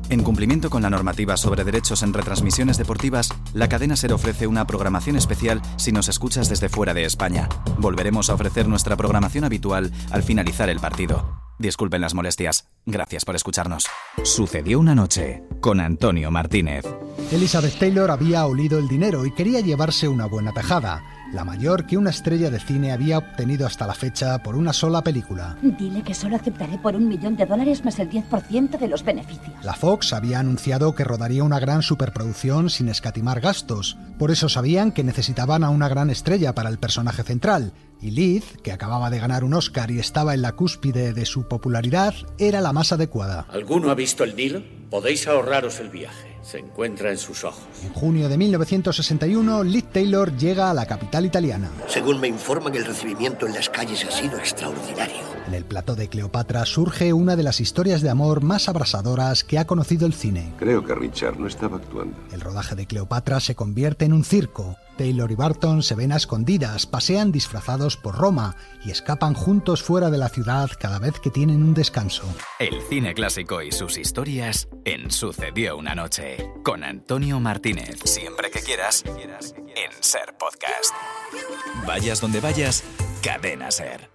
En cumplimiento con la normativa sobre derechos en retransmisiones deportivas, la cadena SER ofrece una programación especial si nos escuchas desde fuera de España. Volveremos a ofrecer nuestra programación habitual al finalizar el partido. Disculpen las molestias. Gracias por escucharnos. Sucedió una noche con Antonio Martínez. Elizabeth Taylor había olido el dinero y quería llevarse una buena tajada, la mayor que una estrella de cine había obtenido hasta la fecha por una sola película. Dile que solo aceptaré por $1 millón más el 10% de los beneficios. La Fox había anunciado que rodaría una gran superproducción sin escatimar gastos. Por eso sabían que necesitaban a una gran estrella para el personaje central. Y Liz, que acababa de ganar un Oscar y estaba en la cúspide de su popularidad, era la más adecuada. ¿Alguno ha visto el Nilo? Podéis ahorraros el viaje. Se encuentra en sus ojos. En junio de 1961, Liz Taylor llega a la capital italiana. Según me informan, el recibimiento en las calles ha sido extraordinario. En el plató de Cleopatra surge una de las historias de amor más abrasadoras que ha conocido el cine. Creo que Richard no estaba actuando. El rodaje de Cleopatra se convierte en un circo. Taylor y Barton se ven a escondidas, pasean disfrazados por Roma y escapan juntos fuera de la ciudad cada vez que tienen un descanso. El cine clásico y sus historias en Sucedió una noche con Antonio Martínez. Siempre que quieras en SER Podcast. Vayas donde vayas, Cadena SER.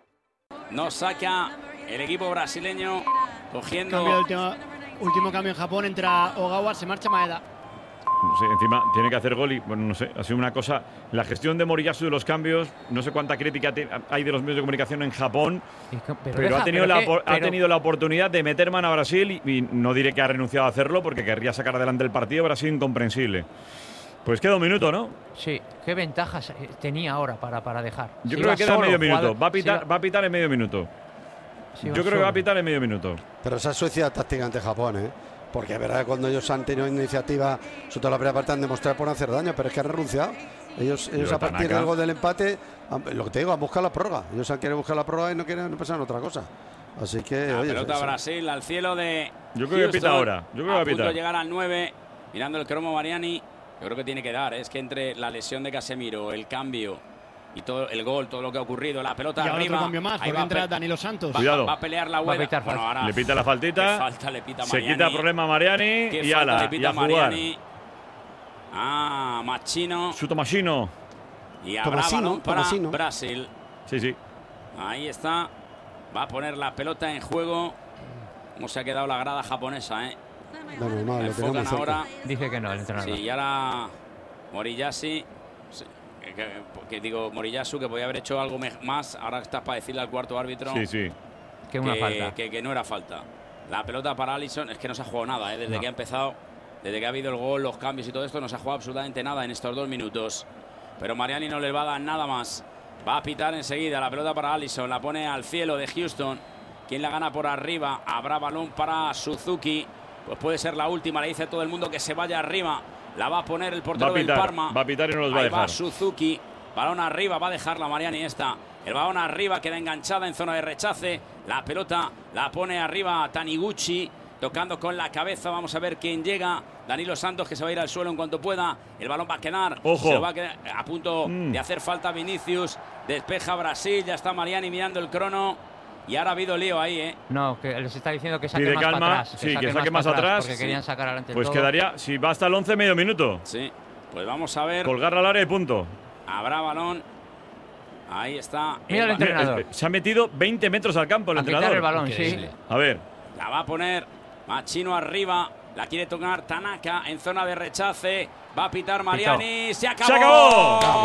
Nos saca el equipo brasileño cogiendo... Último cambio en Japón, entra Ogawa, se marcha Maeda. Sí, encima tiene que hacer gol y, bueno, no sé, ha sido una cosa... La gestión de Moriyasu de los cambios, no sé cuánta crítica hay de los medios de comunicación en Japón, pero ha tenido la oportunidad de meter mano a Brasil y no diré que ha renunciado a hacerlo porque querría sacar adelante el partido, pero ha sido incomprensible. Pues queda un minuto, ¿no? Sí, ¿qué ventajas tenía ahora para dejar? Yo creo que queda medio minuto, va a pitar en medio minuto. Yo creo que va a pitar en medio minuto. Pero esa es Suecia táctica ante Japón, ¿eh? Porque es verdad que cuando ellos han tenido iniciativa, sobre todo la primera parte, han demostrado por no hacer daño, pero es que han renunciado. Ellos a partir del gol del empate, lo que te digo, han buscado la prórroga. Ellos han querido buscar la prórroga y no quieren pensar en otra cosa. Así que, la pelota Brasil al cielo de Yo creo que pita ahora. Yo creo que va a pitar. A punto de llegar al 9, mirando el cromo Mariani. Yo creo que tiene que dar. Es que entre la lesión de Casemiro, el cambio y todo el gol, todo lo que ha ocurrido, la pelota y arriba. Otro cambio más, porque entra Danilo Santos. Cuidado. Va a pelear la huelga. Bueno, ahora le pita la faltita. Falta le pita se quita el problema a Mariani y ala, le pita y a jugar. Mariani. Machino. Su Tomasino. Y habrá balón para Brasil. Sí. Ahí está. Va a poner la pelota en juego. ¿Cómo se ha quedado la grada japonesa, No, enfocan ahora. Dice que no, el entrenador. Sí, y ahora Moriyasu. Que digo, Moriyasu, que podía haber hecho algo más. Ahora estás para decirle al cuarto árbitro que una falta. Que no era falta. La pelota para Alisson, es que no se ha jugado nada, desde que ha empezado, desde que ha habido el gol, los cambios y todo esto, no se ha jugado absolutamente nada en estos 2 minutos. Pero Mariani no le va a dar nada más. Va a pitar enseguida la pelota para Alisson, la pone al cielo de Houston. ¿Quién la gana por arriba? Habrá balón para Suzuki. Pues puede ser la última, le dice todo el mundo que se vaya arriba. La va a poner el portero del Parma. Va a pitar y no los va a dejar. Va Suzuki. Balón arriba, va a dejarla Mariani esta. El balón arriba, queda enganchada en zona de rechace. La pelota la pone arriba Taniguchi, tocando con la cabeza. Vamos a ver quién llega. Danilo Santos, que se va a ir al suelo en cuanto pueda. El balón va a quedar. Ojo. Se va a quedar a punto de hacer falta Vinicius. Despeja Brasil. Ya está Mariani mirando el crono. Y ahora ha habido lío ahí, No, que les está diciendo que saque más para atrás. Que saque más atrás. Porque querían sacar adelante pues todo. Quedaría, si va hasta el 11, medio minuto. Sí, pues vamos a ver. Colgar al área y punto. Habrá balón. Ahí está. Mira el entrenador. Se ha metido 20 metros al campo el entrenador. El balón, sí. A ver. La va a poner Machino arriba. La quiere tocar Tanaka en zona de rechace. Va a pitar Mariani. ¡Se acabó!